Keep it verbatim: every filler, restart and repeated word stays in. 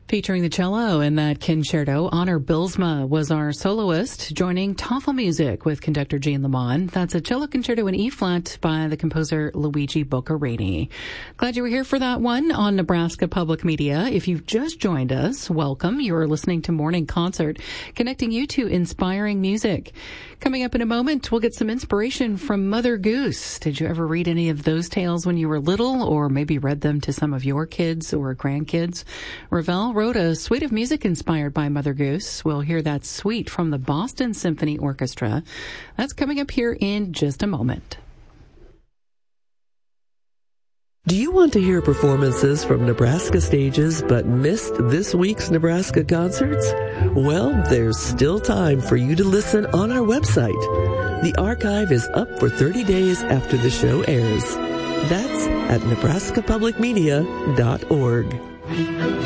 Featuring the cello in that concerto, Honor Bilsma was our soloist, joining Toffel Music with conductor Jean Lamont. That's a cello concerto in E-flat by the composer Luigi Boccherini. Glad you were here for that one on Nebraska Public Media. If you've just joined us, welcome. You're listening to Morning Concert, connecting you to inspiring music. Coming up in a moment, we'll get some inspiration from Mother Goose. Did you ever read any of those tales when you were little, or maybe read them to some of your kids or grandkids? Ravel wrote a suite of music inspired by Mother Goose. We'll hear that suite from the Boston Symphony Orchestra. That's coming up here in just a moment. Do you want to hear performances from Nebraska stages but missed this week's Nebraska concerts? Well, there's still time for you to listen on our website. The archive is up for thirty days after the show airs. That's at nebraska public media dot org.